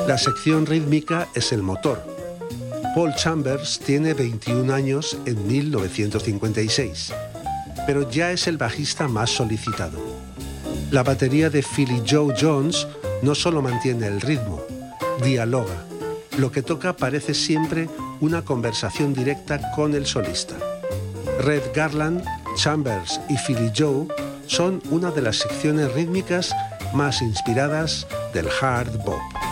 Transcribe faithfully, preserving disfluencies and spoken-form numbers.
La sección rítmica es el motor. Paul Chambers tiene veintiún años en mil novecientos cincuenta y seis, pero ya es el bajista más solicitado. La batería de Philly Joe Jones no solo mantiene el ritmo, dialoga. Lo que toca parece siempre una conversación directa con el solista. Red Garland, Chambers y Philly Joe son una de las secciones rítmicas más inspiradas del hard bop.